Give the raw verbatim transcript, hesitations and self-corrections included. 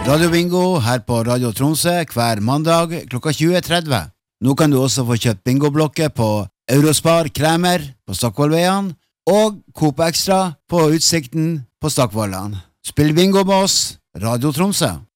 Radio Bingo her på Radio Tromsø hver mandag klokka tjue tretti. Nå kan du også få kjøpt bingoblokker på Eurospar Kremer på Stockvollveien og Coop Extra på Utsikten på Stockvollan. Spill bingo med oss, Radio Tromsø.